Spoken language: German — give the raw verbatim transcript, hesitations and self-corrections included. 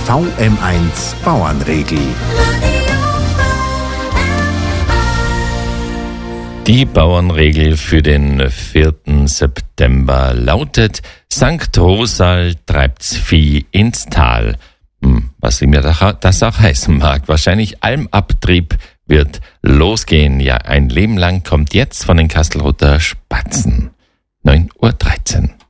V M eins Bauernregel. Die Bauernregel für den vierten September lautet: Sankt Rosal treibt's Vieh ins Tal. Hm, was immer das auch heißen mag. Wahrscheinlich Almabtrieb wird losgehen. Ja, ein Leben lang kommt jetzt von den Kastelruther Spatzen. neun Uhr dreizehn.